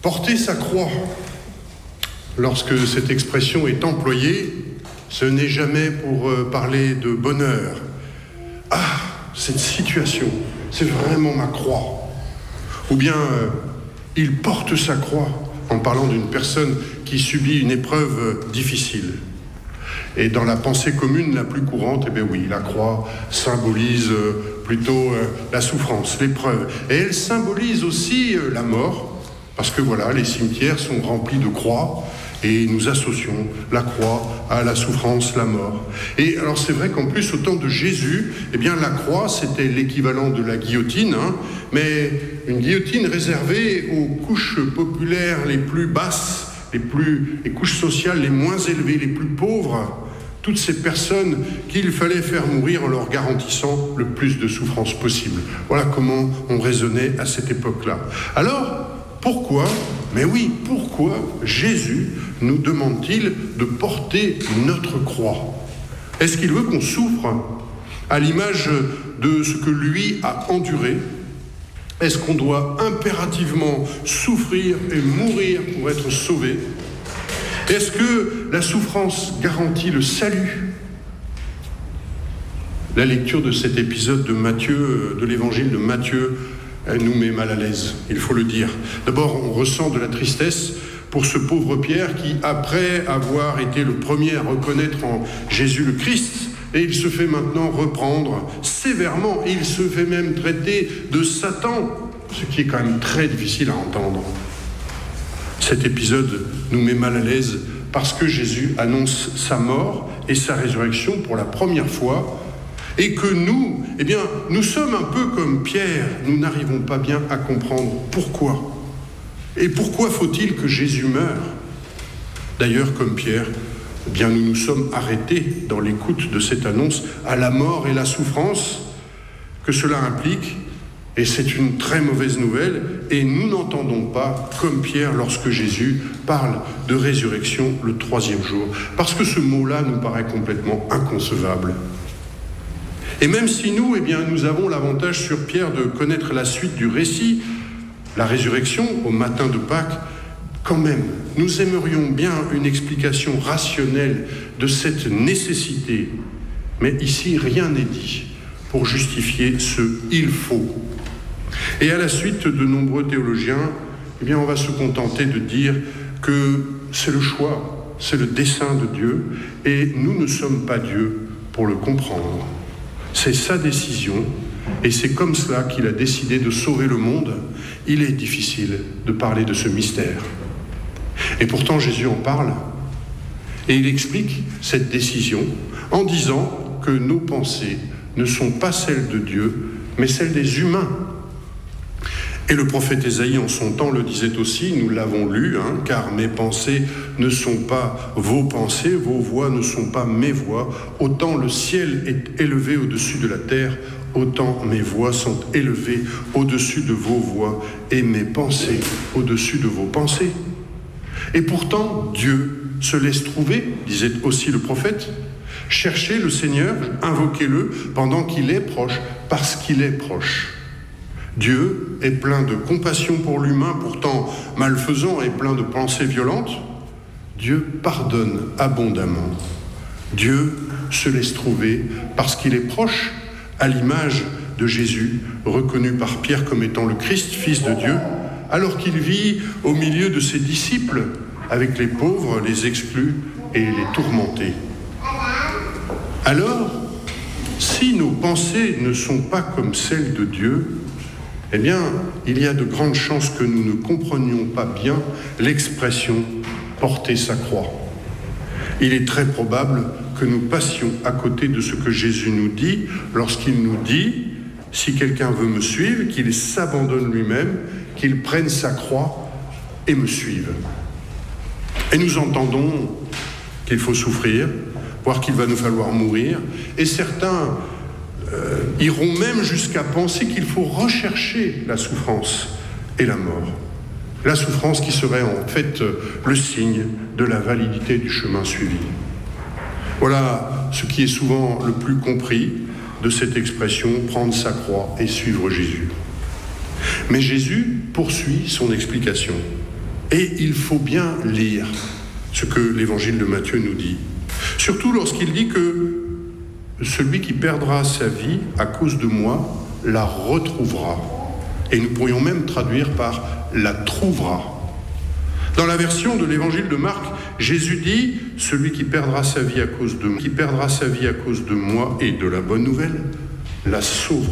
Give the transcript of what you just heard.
Porter sa croix, lorsque cette expression est employée, ce n'est jamais pour parler de bonheur. Ah, cette situation, c'est vraiment ma croix. Ou bien, il porte sa croix en parlant d'une personne qui subit une épreuve difficile. Et dans la pensée commune la plus courante, la croix symbolise plutôt la souffrance, l'épreuve. Et elle symbolise aussi la mort, parce que les cimetières sont remplis de croix, et nous associons la croix à la souffrance, la mort. Et alors c'est vrai qu'en plus, au temps de Jésus, la croix, c'était l'équivalent de la guillotine, mais une guillotine réservée aux couches populaires les plus basses, les couches sociales les moins élevées, les plus pauvres, toutes ces personnes qu'il fallait faire mourir en leur garantissant le plus de souffrance possible. Voilà comment on raisonnait à cette époque-là. Alors, pourquoi Jésus nous demande-t-il de porter notre croix? Est-ce qu'il veut qu'on souffre à l'image de ce que lui a enduré? Est-ce qu'on doit impérativement souffrir et mourir pour être sauvé? Est-ce que la souffrance garantit le salut? La lecture de cet épisode de Matthieu, de l'évangile de Matthieu, elle nous met mal à l'aise, il faut le dire. D'abord, on ressent de la tristesse pour ce pauvre Pierre qui, après avoir été le premier à reconnaître en Jésus le Christ, et il se fait maintenant reprendre sévèrement, et il se fait même traiter de Satan, ce qui est quand même très difficile à entendre. Cet épisode nous met mal à l'aise parce que Jésus annonce sa mort et sa résurrection pour la première fois, et que nous, nous sommes un peu comme Pierre, nous n'arrivons pas bien à comprendre pourquoi. Et pourquoi faut-il que Jésus meure? D'ailleurs, comme Pierre, nous nous sommes arrêtés dans l'écoute de cette annonce à la mort et la souffrance que cela implique, et c'est une très mauvaise nouvelle, et nous n'entendons pas, comme Pierre, lorsque Jésus parle de résurrection le 3e jour, parce que ce mot-là nous paraît complètement inconcevable. Et même si nous, nous avons l'avantage sur Pierre de connaître la suite du récit, la résurrection au matin de Pâques, quand même, nous aimerions bien une explication rationnelle de cette nécessité. Mais ici, rien n'est dit pour justifier ce « il faut ». Et à la suite de nombreux théologiens, on va se contenter de dire que c'est le choix, c'est le dessein de Dieu, et nous ne sommes pas Dieu pour le comprendre. C'est sa décision, et c'est comme cela qu'il a décidé de sauver le monde. Il est difficile de parler de ce mystère. Et pourtant, Jésus en parle, et il explique cette décision en disant que nos pensées ne sont pas celles de Dieu, mais celles des humains. Et le prophète Ésaïe, en son temps, le disait aussi, nous l'avons lu, car mes pensées ne sont pas vos pensées, vos voix ne sont pas mes voix. Autant le ciel est élevé au-dessus de la terre, autant mes voix sont élevées au-dessus de vos voix et mes pensées au-dessus de vos pensées. Et pourtant, Dieu se laisse trouver, disait aussi le prophète. Cherchez le Seigneur, invoquez-le pendant qu'il est proche, parce qu'il est proche. Dieu est plein de compassion pour l'humain, pourtant malfaisant et plein de pensées violentes. Dieu pardonne abondamment. Dieu se laisse trouver parce qu'il est proche, à l'image de Jésus, reconnu par Pierre comme étant le Christ, fils de Dieu, alors qu'il vit au milieu de ses disciples, avec les pauvres, les exclus et les tourmentés. Alors, si nos pensées ne sont pas comme celles de Dieu, il y a de grandes chances que nous ne comprenions pas bien l'expression « porter sa croix ». Il est très probable que nous passions à côté de ce que Jésus nous dit lorsqu'il nous dit « Si quelqu'un veut me suivre, qu'il s'abandonne lui-même, qu'il prenne sa croix et me suive ». Et nous entendons qu'il faut souffrir, voire qu'il va nous falloir mourir, et certains iront même jusqu'à penser qu'il faut rechercher la souffrance et la mort. La souffrance qui serait en fait le signe de la validité du chemin suivi. Voilà ce qui est souvent le plus compris de cette expression « prendre sa croix et suivre Jésus ». Mais Jésus poursuit son explication. Et il faut bien lire ce que l'évangile de Matthieu nous dit. Surtout lorsqu'il dit que celui qui perdra sa vie à cause de moi la retrouvera. Et nous pourrions même traduire par la trouvera. Dans la version de l'évangile de Marc, Jésus dit « Celui qui perdra sa vie à cause de moi et de la bonne nouvelle, la sauvera. »